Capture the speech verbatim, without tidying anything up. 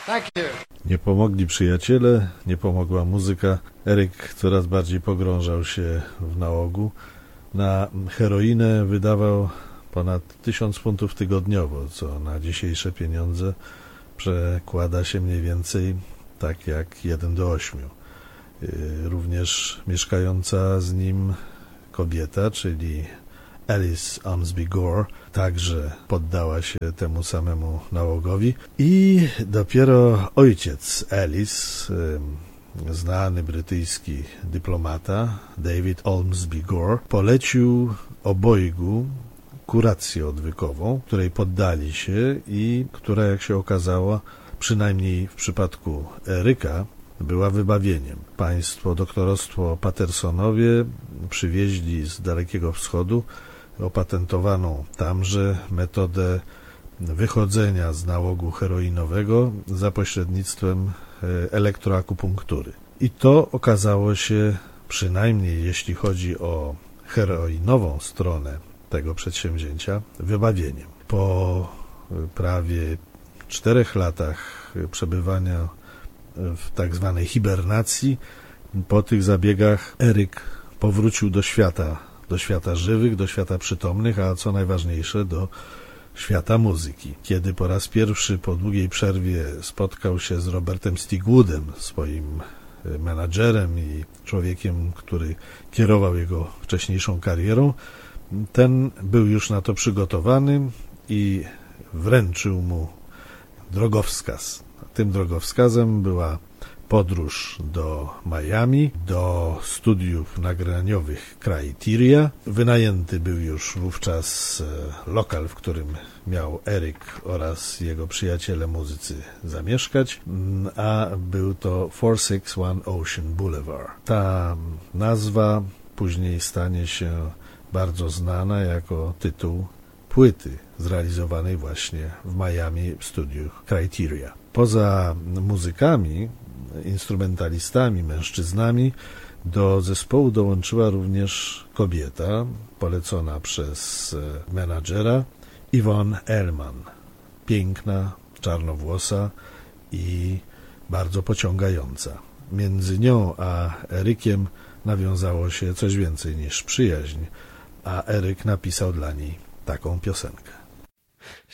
Thank you. Nie pomogli przyjaciele, nie pomogła muzyka. Eryk coraz bardziej pogrążał się w nałogu. Na heroinę wydawał ponad tysiąc funtów tygodniowo, co na dzisiejsze pieniądze przekłada się mniej więcej tak jak jeden do ośmiu. Również mieszkająca z nim kobieta, czyli Alice Ormsby Gore, także poddała się temu samemu nałogowi i dopiero ojciec Alice, znany brytyjski dyplomata David Ormsby Gore, polecił obojgu kurację odwykową, której poddali się i która, jak się okazało, przynajmniej w przypadku Eryka, była wybawieniem. Państwo doktorostwo Pattersonowie przywieźli z Dalekiego Wschodu opatentowaną tamże metodę wychodzenia z nałogu heroinowego za pośrednictwem elektroakupunktury. I to okazało się, przynajmniej jeśli chodzi o heroinową stronę tego przedsięwzięcia, wybawieniem. Po prawie czterech latach przebywania w tak zwanej hibernacji, po tych zabiegach Eryk powrócił do świata, do świata żywych, do świata przytomnych, a co najważniejsze, do świata muzyki. Kiedy po raz pierwszy po długiej przerwie spotkał się z Robertem Stigwoodem, swoim menadżerem i człowiekiem, który kierował jego wcześniejszą karierą, ten był już na to przygotowany i wręczył mu drogowskaz. Tym drogowskazem była podróż do Miami, do studiów nagraniowych Criteria. Wynajęty był już wówczas lokal, w którym miał Eryk oraz jego przyjaciele muzycy zamieszkać, a był to czterysta sześćdziesiąt jeden Ocean Boulevard. Ta nazwa później stanie się bardzo znana jako tytuł płyty zrealizowanej właśnie w Miami w studiach Criteria. Poza muzykami, instrumentalistami, mężczyznami, do zespołu dołączyła również kobieta polecona przez menadżera Yvonne Elliman. Piękna, czarnowłosa i bardzo pociągająca. Między nią a Erykiem nawiązało się coś więcej niż przyjaźń, a Eryk napisał dla niej taką piosenkę.